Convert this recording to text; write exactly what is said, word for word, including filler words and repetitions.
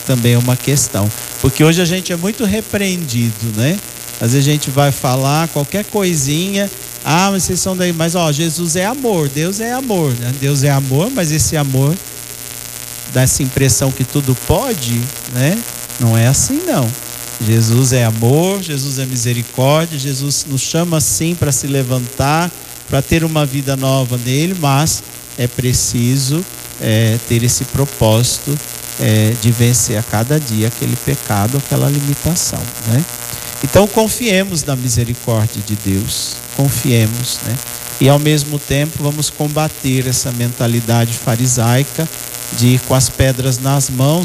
também é uma questão, porque hoje a gente é muito repreendido, né? Às vezes a gente vai falar qualquer coisinha, ah, mas vocês são daí, mas ó, Jesus é amor, Deus é amor, né? Deus é amor, mas esse amor dá essa impressão que tudo pode, né? Não é assim não. Jesus é amor, Jesus é misericórdia, Jesus nos chama sim para se levantar, para ter uma vida nova nele, mas é preciso é, ter esse propósito é, de vencer a cada dia aquele pecado, aquela limitação, né? Então confiemos na misericórdia de Deus, confiemos, né? E ao mesmo tempo vamos combater essa mentalidade farisaica de ir com as pedras nas mãos